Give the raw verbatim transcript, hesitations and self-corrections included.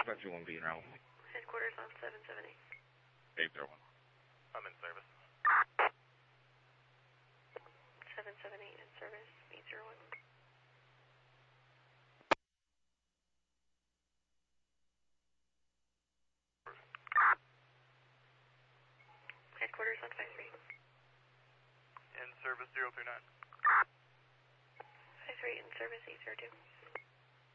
Got you one being around. Headquarters on seven seven eight. eight zero one. I'm in service. seven seven eight in service, eight zero one. Headquarters on five three. In service zero three nine. five three in service eight zero two.